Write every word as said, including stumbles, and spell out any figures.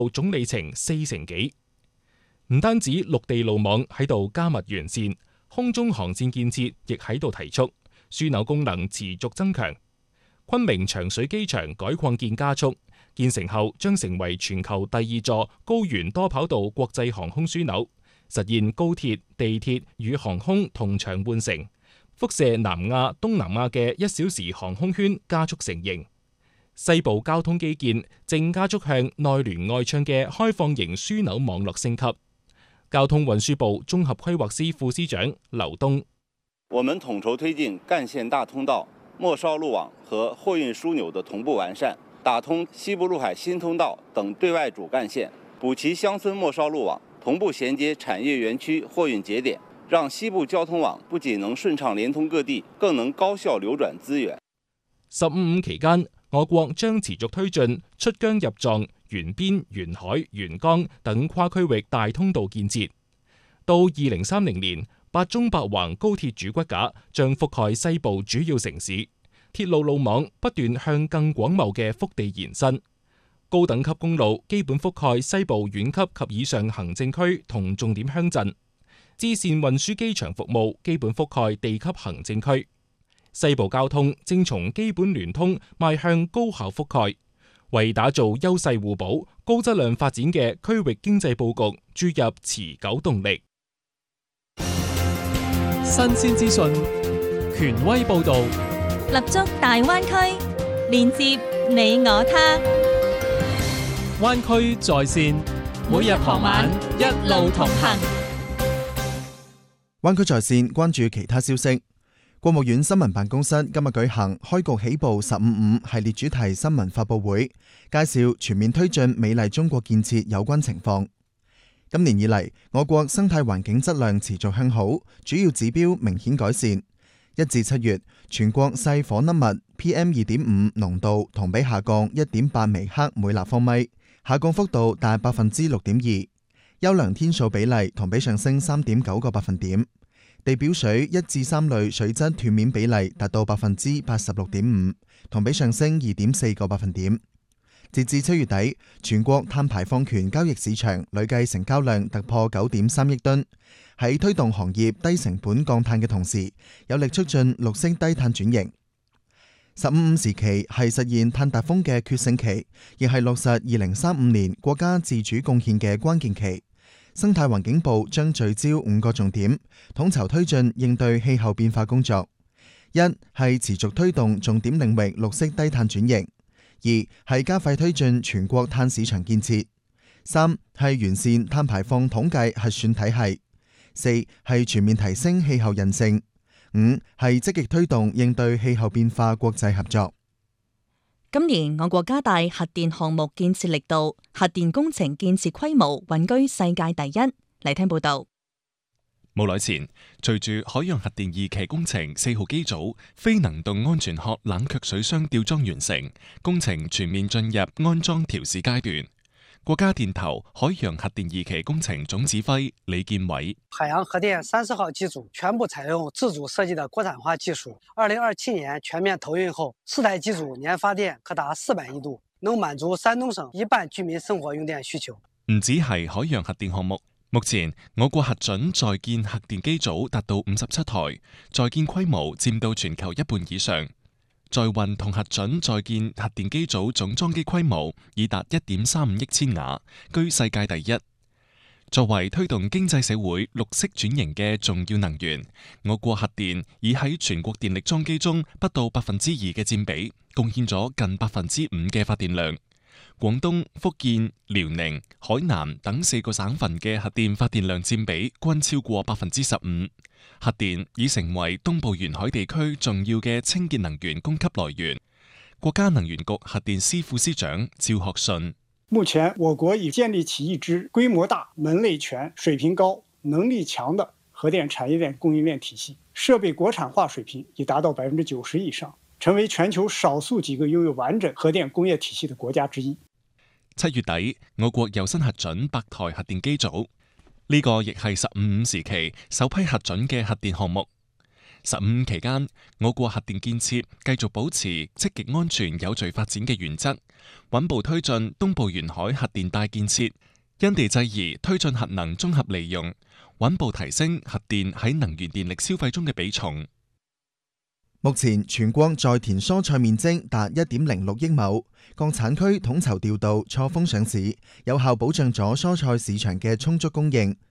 總里程四成幾。唔單止陸地路網喺度加密完善，空中航線建設亦喺度提速，樞紐功能持續增強。昆明長水機場改擴建加速，建成後將成為全球第二座高原多跑道國際航空樞紐，實現高鐵、地鐵與航空同場換乘，輻射南亞、東南亞嘅一小時航空圈加速成型。西部交通基建正加速向內聯外暢嘅開放型樞紐網絡升級。交通運輸部綜合規劃司副司長劉東： 我們統籌推進幹線大通道、末梢路網和貨運樞紐的同步完善，打通西部陸海新通道等對外主幹線，補齊鄉村末梢路網，同步銜接產業園區貨運節點，讓西部交通網不僅能順暢連通各地，更能高效流轉資源。 十五五期間，我國將持續推進出疆入藏、沿邊、沿海、沿江等跨區域大通道建設。到二零三零年，八縱八橫高鐵主骨架將覆蓋西部主要城市，鐵路路網不斷向更廣袤嘅腹地延伸。高等級公路基本覆蓋西部縣級及以上行政區同重點鄉鎮，支線運輸機場服務基本覆蓋地級行政區。西部交通正從基本聯通邁向高效覆蓋，為打造優勢互補、高質量發展嘅區域經濟佈局注入持久動力。 新鮮資訊，權威報導， 立足大灣區，連接你我他。 灣區在線， 每日傍晚一路同行。 灣區在線關注其他消息。國務院新聞辦公室今日舉行開局起步十五五系列主題新聞發佈會，介紹全面推進美麗中國建設有關情況。今年以嚟，我國生態環境質量持續向好，主要指標明顯改善。一至七月，全國細顆粒物 P M 二點五 濃度同比下降一點八微克每立方米，下降幅度達百分之六點二。優良天數比例同比上升三點九個百分點。地表水一至三類水質斷面比例達到百分之八十六點五，同比上升二點四個百分點。截至七月底，全國碳排放權交易市場累計成交量突破九點三億噸。喺推動行業低成本降碳嘅同時，有力促進綠色低碳轉型。十五五時期係實現碳達峰嘅決勝期，亦係落實二零三五年國家自主貢獻嘅關鍵期。生態環境部將聚焦五個重點，統籌推進應對氣候變化工作。一係持續推動重點領域綠色低碳轉型；二係加快推進全國碳市場建設；三係完善碳排放統計核算體系；四係全面提升氣候韌性；五係積極推動應對氣候變化國際合作。 今年我國加大核電項目建設力度，核電工程建設規模穩居世界第一。嚟聽報道。 冇耐前，隨住海洋核電二期工程四號機組非能動安全殼冷卻水箱吊裝完成，工程全面進入安裝調試階段。國家電投海洋核電二期工程總指揮李建偉： 海洋核電三十號機組全部採用自主設計的國產化技術，二零二七年全面投運後，四台機組年發電可達四百億度，能滿足山東省一半居民生活用電需求。 唔止係海洋核電項目，目前我國核准在建核電機組達到五十七台，在建規模佔到全球一半以上。在運同核准在建核電機組總裝機規模已達一點三五億千瓦，居世界第一。作為推動經濟社會綠色轉型嘅重要能源，我國核電已喺全國電力裝機中不到百分之二嘅佔比，貢獻咗近百分之五嘅發電量。廣東、福建、遼寧、海南等四個省份嘅核電發電量佔比均超過百分之十五。核電已成為東部沿海地區重要嘅清潔能源供給來源。國家能源局核電司副司長趙學順： 目前我國已建立起一支規模大、門類全、水平高、能力強的核電產業鏈供應鏈體系，設備國產化水平已達到百分之九十以上，成為全球少數幾個擁有完整核電工業體系的國家之一。 七月底，我國又新核准百台核電機組。呢個亦係十五五時期首批核准嘅核電項目。 十五期間，我國核電建設繼續保持積極安全有序發展嘅原則，穩步推進東部沿海核電帶建設，因地制宜推進核能綜合利用，穩步提升核電喺能源電力消費中嘅比重。 目前全國在田蔬菜面積達一點零六億畝，各產區統籌調度錯峰上市，有效保障咗蔬菜市場嘅充足供應。